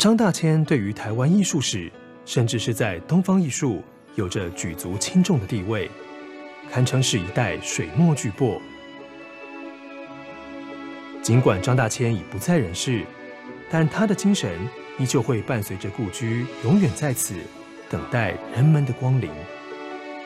张大千对于台湾艺术史，甚至是在东方艺术，有着举足轻重的地位，堪称是一代水墨巨擘。尽管张大千已不在人世，但他的精神依旧会伴随着故居，永远在此，等待人们的光临。